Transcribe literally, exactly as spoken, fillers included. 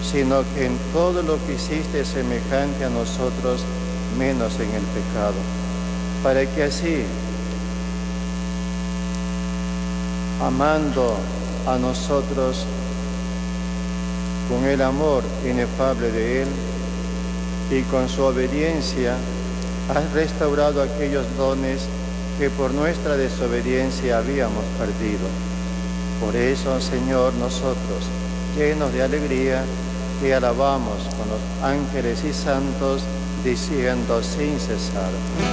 sino que en todo lo que hiciste semejante a nosotros, menos en el pecado, para que así, amando a nosotros con el amor inefable de Él y con su obediencia, has restaurado aquellos dones que por nuestra desobediencia habíamos perdido. Por eso, Señor, nosotros, llenos de alegría, te alabamos con los ángeles y santos, diciendo sin cesar: